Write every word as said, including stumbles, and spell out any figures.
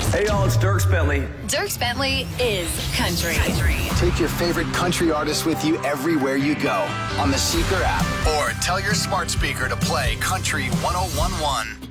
Hey, y'all, it's Dierks Bentley. Dierks Bentley is country. country. Take your favorite country artists with you everywhere you go on the Seeker app or tell your smart speaker to play Country one oh one one.